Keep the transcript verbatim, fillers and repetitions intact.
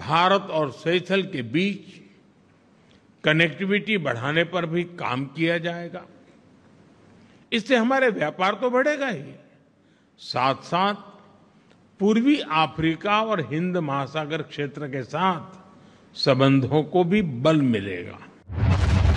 भारत और सेशेल्स के बीच कनेक्टिविटी बढ़ाने पर भी काम किया जाएगा। इससे हमारे व्यापार तो बढ़ेगा ही, साथ साथ पूर्वी अफ्रीका और हिंद महासागर क्षेत्र के साथ संबंधों को भी बल मिलेगा।